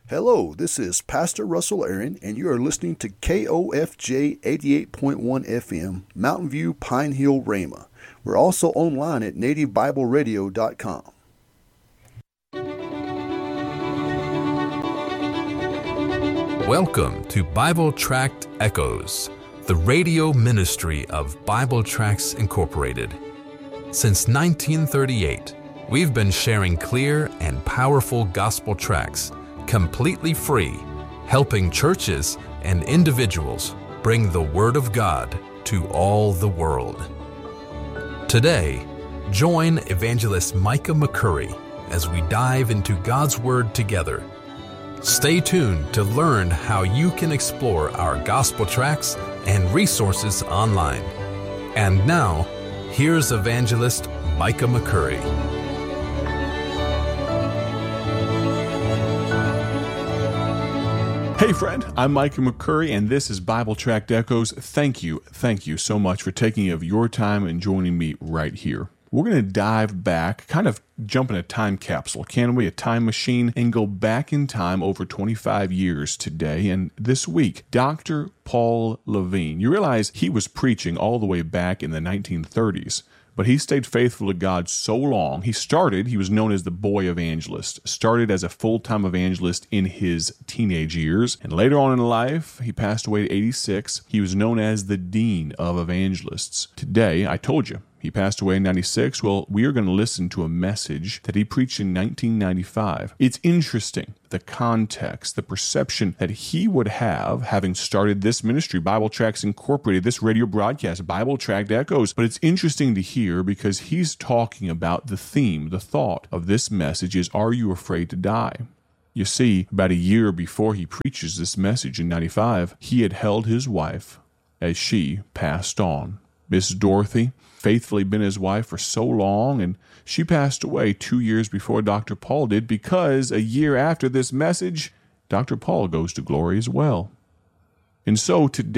Hello, this is Pastor Russell Aaron, and you are listening to KOFJ 88.1 FM, Mountain View, Pine Hill, Rhema. We're also online at nativebibleradio.com. Welcome to Bible Tract Echoes, the radio ministry of Bible Tracts Incorporated. Since 1938, we've been sharing clear and powerful gospel tracts, completely free, helping churches and individuals bring the Word of God to all the world. Today, join Evangelist Micah McCurry as we dive into God's Word together. Stay tuned to learn how you can explore our gospel tracts and resources online. And now, here's Evangelist Micah McCurry. Hey friend, I'm Micah McCurry, and this is Bible Tract Echoes. Thank you so much for taking of your time and joining me right here. We're going to dive back, kind of jump in a time capsule, can we? A time machine, and go back in time over 25 years today. And this week, Dr. Paul Levine. You realize he was preaching all the way back in the 1930s. But he stayed faithful to God so long. He was known as the boy evangelist, started as a full-time evangelist in his teenage years. And later on in life, he passed away at 86. He was known as the Dean of Evangelists. Today, I told you, he passed away in 96. Well, we are going to listen to a message that he preached in 1995. It's interesting, the context, the perception that he would have, having started this ministry, Bible Tracts Incorporated, this radio broadcast, Bible Tract Echoes. But it's interesting to hear because he's talking about the theme, the thought of this message is, are you afraid to die? You see, about a year before he preaches this message in 95, he had held his wife as she passed on. Miss Dorothy, faithfully been his wife for so long, and she passed away 2 years before Dr. Paul did because a year after this message, Dr. Paul goes to glory as well. And so today,